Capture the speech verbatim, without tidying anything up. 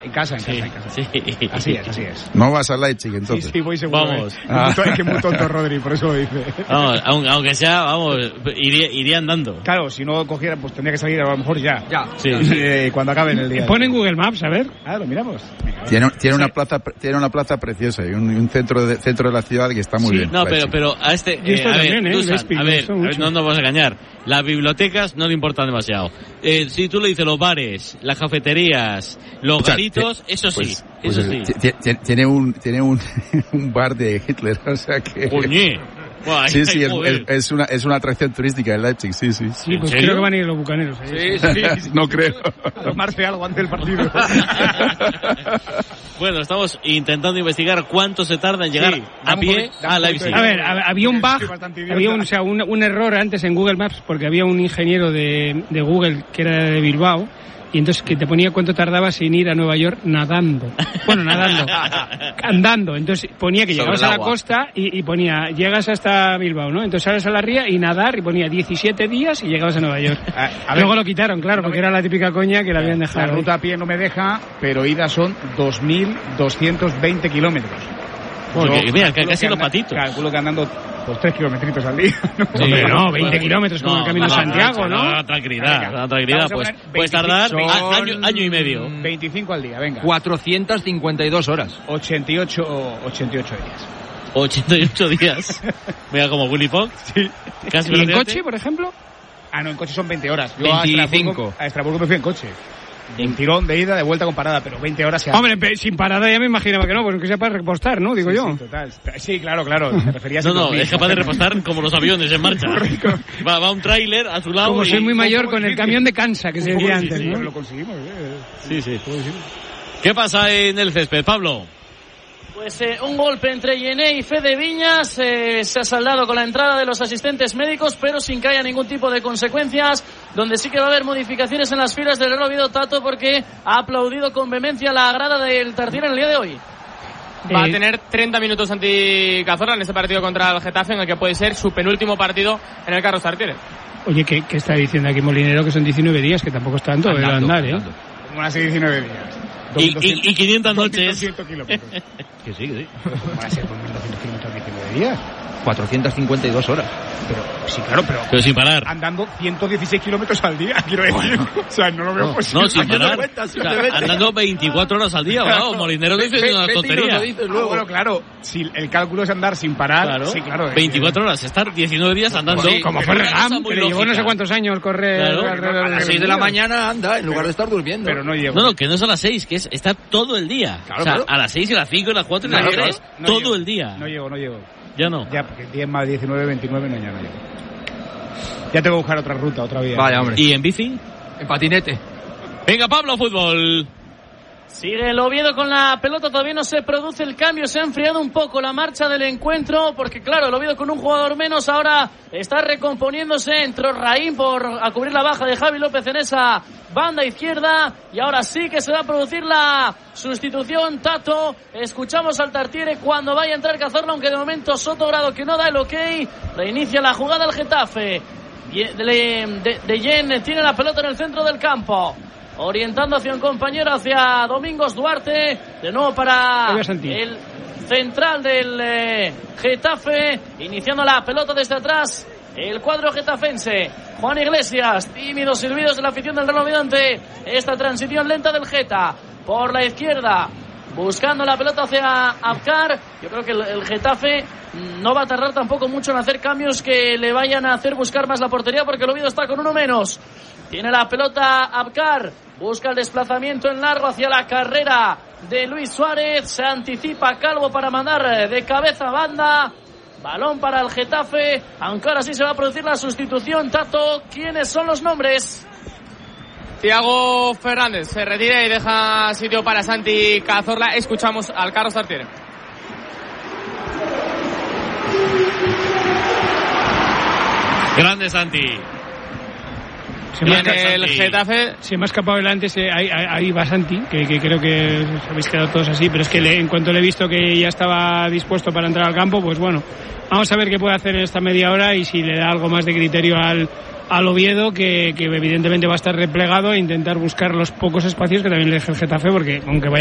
En casa, en casa, sí, en casa. Sí. Así es, así es. No vas a Leipzig entonces. Sí, sí, voy seguro. Vamos. Eh. Ah. Es que es muy tonto Rodri, por eso lo dice. Vamos, aunque sea, vamos, iría, iría andando. Claro, si no cogiera, pues tendría que salir a lo mejor ya. Ya. Sí. Eh, cuando acabe en el día. Pon en Google Maps, a ver. Ah, lo miramos. Venga, Tiene, tiene sí. una plaza, tiene una plaza preciosa y un, un centro de centro de la ciudad que está muy Sí, bien. no, pero, Leipzig. pero a este, Y esto eh, a también, ver, ¿eh? Dusan, Leipzig, a ver, esto a ver, mucho. no nos vamos a engañar. Las bibliotecas no le importan demasiado. Eh, si tú le dices los bares, las cafeterías, los O sea, garitos, ti- eso sí, pues- eso pues, sí. ti- ti- Tiene un tiene un, un bar de Hitler, o sea que. Coñé. Buah, Sí, sí, es, joder. es, es una es una atracción turística en Leipzig, sí, sí. Sí, pues serio? creo que van a ir los bucaneros. ¿eh? Sí, sí, sí. No creo. Tomarse algo antes del partido. Bueno, estamos intentando investigar cuánto se tarda en llegar Sí, a dame un pie poquito- dame a un Leipzig. poquito A ver, hab- había un bug, Estoy bastante idiota. había un, o sea, un, un error antes en Google Maps porque había un ingeniero de, de Google que era de Bilbao y entonces que te ponía cuánto tardabas en ir a Nueva York nadando. Bueno, nadando. Andando. Entonces ponía que Sobre llegabas el a la agua. costa y, y ponía, llegas hasta Bilbao, ¿no? Entonces sales a la ría y nadar y ponía diecisiete días y llegabas a Nueva York. A, a ver, Luego lo quitaron, claro, porque era la típica coña que la habían la dejado. ruta a pie no me deja, pero ida son dos mil doscientos veinte kilómetros. Porque, Yo mira, calculo casi que los anda- patitos. Calculo que andando pues tres kilometritos al día. ¿no? Sí, Hombre, no, bueno, veinte bueno. kilómetros como el Camino de Santiago, ¿no? Da tranquilidad, Venga, da tranquilidad. vamos a Pues poner puedes veinticinco, tardar son- a- año, año y medio. veinticinco al día, venga. cuatrocientas cincuenta y dos horas. ochenta y ocho, ochenta y ocho días. ochenta y ocho días. Mira, como Willy Fox. Sí. Casi ¿Y en prácticamente. coche, por ejemplo? Ah, no, en coche son veinte horas. Yo a veinticinco. Estrasburgo, a Estrasburgo me fui en coche. Un tirón de ida, de vuelta con parada, pero veinte horas se hace. Hombre, pe- sin parada ya me imaginaba que no, pues que sea para repostar, ¿no? Digo Sí, yo. sí, total. Sí, claro, claro. Me refería a No, no, dos mil. es capaz de repostar como los aviones en marcha. Va, va un tráiler a su lado Como y... soy muy mayor, poco con el difícil. camión de cansa que se Un poco decía difícil, antes, pero ¿no? lo conseguimos. eh. Sí, sí. ¿Qué pasa en el césped, Pablo? Pues eh, un golpe entre Yené y Fede Viñas eh, se ha saldado con la entrada de los asistentes médicos, pero sin que haya ningún tipo de consecuencias, donde sí que va a haber modificaciones en las filas del Real Oviedo Tato, porque ha aplaudido con vehemencia la grada del Tartiere en el día de hoy. Va Eh, a tener treinta minutos anti Cazorla en este partido contra el Getafe, en el que puede ser su penúltimo partido en el Carlos Tartiere. Oye, ¿qué, qué está diciendo aquí Molinero? Que son diecinueve días, que tampoco es tanto, el Andando, andar, ¿eh? andando. Como así diecinueve días. Y, y, y quinientas noches. doscientos kilómetros. Que sí, que sí. ¿Cómo van a ser dos mil doscientos kilómetros diecinueve días? cuatrocientas cincuenta y dos horas. Pero, sí, claro, pero Pero sin parar. andando ciento dieciséis kilómetros al día, quiero decir. O sea, no lo veo posible. No, sin parar. cuenta, O sea, simplemente. andando veinticuatro horas al día, vamos. Molinero dice una Vete y nos lo tontería. dices Ah, luego. bueno, claro, si el cálculo es andar sin parar, Claro. sí, claro. es- veinticuatro horas, estar diecinueve días andando. Sí, Como Pero fue una cosa Regam, muy que le llevó no sé lógica. cuántos años correr Claro. alrededor A del las seis de la mañana anda, en lugar de estar durmiendo. Pero no llego. No, no, que no son las seis, que es estar todo el día. Claro, o sea, claro. a las seis y a las cinco y a las cuatro y a No las llego, tres. no todo llego. el día. No llego, no llego. Ya no. Ya, porque diez más diecinueve, veintinueve, no, ya no llego. Ya tengo que buscar otra ruta, otra vía. Vaya, hombre. ¿Y en bici? En patinete. Venga, Pablo, fútbol. Sigue el Oviedo con la pelota, todavía no se produce el cambio, se ha enfriado un poco la marcha del encuentro, porque claro, el Oviedo con un jugador menos ahora está recomponiéndose, entró Raín por a cubrir la baja de Javi López en esa banda izquierda, y ahora sí que se va a producir la sustitución. Tato, escuchamos al Tartiere cuando vaya a entrar Cazorla, aunque de momento Sotogrado, que no da el ok, reinicia la jugada al Getafe. De, de, de Yen tiene la pelota en el centro del campo, orientando hacia un compañero, hacia Domingos Duarte, de nuevo para el central del eh, Getafe, iniciando la pelota desde atrás el cuadro getafense. Juan Iglesias, tímidos silbidos de la afición del Real Oviedo ante esta transición lenta del Geta, por la izquierda, buscando la pelota hacia Abkar. Yo creo que el, el Getafe no va a tardar tampoco mucho en hacer cambios que le vayan a hacer buscar más la portería, porque el Oviedo está con uno menos. Tiene la pelota Abkar, busca el desplazamiento en largo hacia la carrera de Luis Suárez, se anticipa Calvo para mandar de cabeza a banda. Balón para el Getafe, aunque ahora sí se va a producir la sustitución. Tato, ¿quiénes son los nombres? Thiago Fernández se retira y deja sitio para Santi Cazorla. Escuchamos al Carlos Tartiere. Grande Santi. Se me, ha, Viene el Santi. Getafe. se me ha escapado el antes, eh, ahí, ahí- ahí va Santi, que, que creo que os habéis quedado todos así, pero es que le- en cuanto le he visto que ya estaba dispuesto para entrar al campo, pues bueno, vamos a ver qué puede hacer en esta media hora y si le da algo más de criterio al, al Oviedo, que, que evidentemente va a estar replegado, e intentar buscar los pocos espacios que también le deje el Getafe, porque aunque vaya